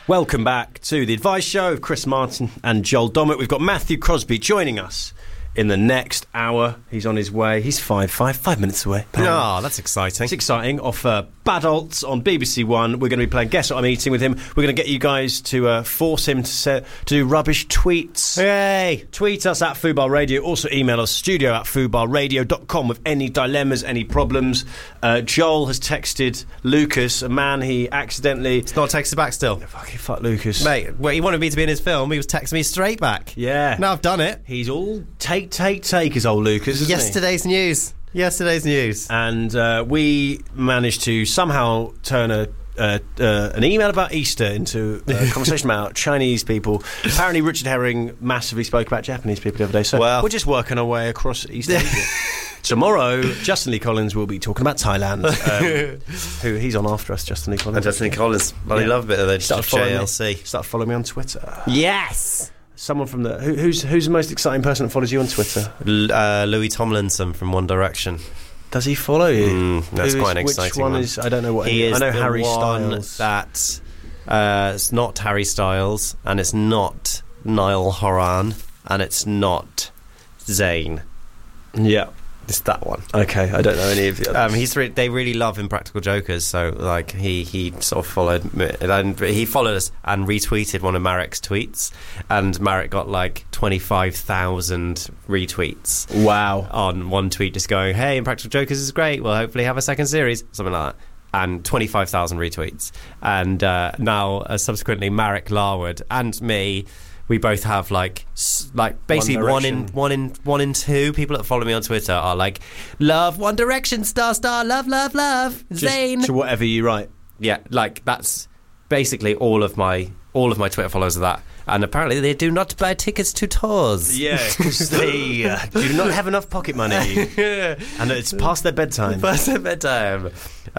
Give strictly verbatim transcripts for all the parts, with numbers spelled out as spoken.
Welcome back to The Advice Show with Chris Martin and Joel Dommett. We've got Matthew Crosby joining us in the next hour. He's on his way. He's five, five, five minutes away. Oh, that's exciting. It's exciting. Off uh, Badalts on B B C One. We're going to be playing Guess What I'm Eating with him. We're going to get you guys to uh, force him to, set, to do rubbish tweets. Yay! Tweet us at Fubar Radio. Also email us, studio at fubar radio dot com with any dilemmas, any problems. Uh, Joel has texted Lucas, a man he accidentally... It's not texted back still. Fucking fuck Lucas. Mate, well, he wanted me to be in his film. He was texting me straight back. Yeah. Now I've done it. He's all take, take, take, is old Lucas, isn't Yesterday's he? news. Yesterday's news. And uh, we managed to somehow turn a uh, uh, an email about Easter into a conversation about Chinese people. Apparently Richard Herring massively spoke about Japanese people the other day, so well, we're just working our way across East Asia. Tomorrow, Justin Lee Collins will be talking about Thailand. Um, who he's on after us, Justin Lee Collins. And Justin Lee Collins. Bloody yeah. love a bit of that. Start J L C. Me, start following me on Twitter. Yes! Someone from the... Who, who's who's the most exciting person that follows you on Twitter? L- uh, Louis Tomlinson from One Direction. Does he follow you? Mm, that's Who quite is, an exciting which one. one. Is, I don't know what... He any, is I know the Harry one Styles. that... Uh, it's not Harry Styles, and it's not Niall Horan, and it's not Zayn. Yeah. It's that one. Okay, I don't know any of the others. Um, he's re- they really love Impractical Jokers, so like he, he sort of followed me, and he followed us and retweeted one of Marek's tweets, and Marek got like twenty-five thousand retweets. Wow! On one tweet, just going, "Hey, Impractical Jokers is great. We'll hopefully have a second series," something like that. And twenty-five thousand retweets, and uh, now uh, subsequently Marek Larwood and me. We both have like, like basically one, one in one in one in two people that follow me on Twitter are like, love One Direction, star star, love love love, Zayn. Just to whatever you write. Yeah, like that's basically all of my all of my Twitter followers are that. And apparently they do not buy tickets to tours. Yeah, because they uh, do not have enough pocket money, and it's past their bedtime. Past their bedtime.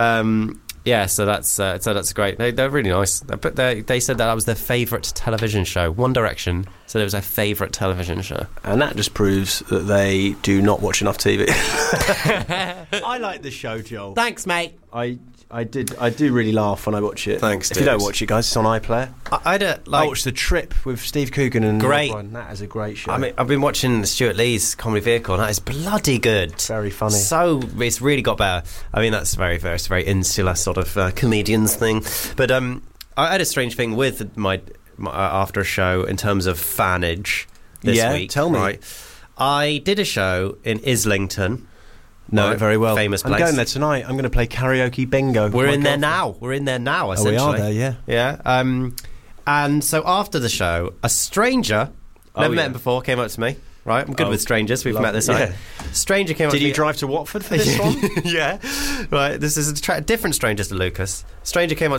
Um, Yeah, so that's uh, so that's great. They, they're really nice. But they they said that that was their favourite television show. One Direction said it was their favourite television show, and that just proves that they do not watch enough T V. I like the show, Joel. Thanks, mate. I I did I do really laugh when I watch it. Thanks. If you don't watch it, guys, it's on iPlayer. I, I don't like. I watched The Trip with Steve Coogan and great. Rob Brydon. That is a great show. I mean, I've been watching Stuart Lee's Comedy Vehicle, and that is bloody good. Very funny. So it's really got better. I mean, that's very very it's a very insular sort of uh, comedians thing. But um, I had a strange thing with my, my uh, after a show in terms of fanage this yeah, week. Tell me. Right? I did a show in Islington. No, right, very well. Famous place. I'm going there tonight. I'm going to play karaoke bingo. We're in there now. We're in there now, essentially. Oh, we are there, yeah. Yeah. Um, and so after the show, a stranger, oh, never yeah. met him before, came up to me. Right, I'm good oh, with strangers. We've met this night. Yeah. Stranger came up Did to me. Did you drive to Watford for this one? Yeah. Right, this is a tra- different stranger to Lucas. Stranger came up